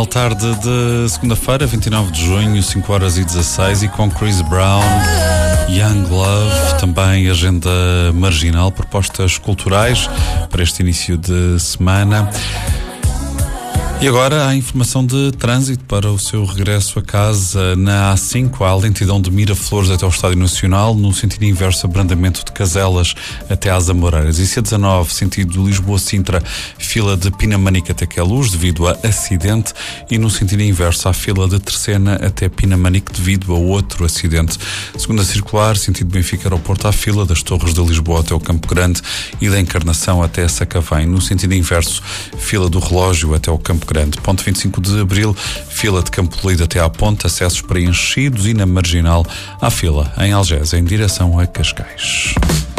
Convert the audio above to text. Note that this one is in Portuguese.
Comercial, tarde de segunda-feira, 29 de junho, 5h16, e com Chris Brown, Young Love, também agenda marginal, propostas culturais para este início de semana. E agora a informação de trânsito para o seu regresso a casa. Na A5 há lentidão de Miraflores até ao Estádio Nacional, no sentido inverso, abrandamento de Caselas até às Amoreiras. E C19, sentido Lisboa-Sintra, fila de Pinamanique até Queluz devido a acidente, e no sentido inverso há fila de Terceira até Pinamanique devido a outro acidente. Segunda circular, sentido Benfica-Aeroporto, há fila das Torres de Lisboa até o Campo Grande e da Encarnação até Sacavém. No sentido inverso, fila do Relógio até o Campo Grande. Ponto 25 de Abril, fila de Campo Lido até à Ponte, acessos preenchidos, e na Marginal há fila em Algés em direção a Cascais.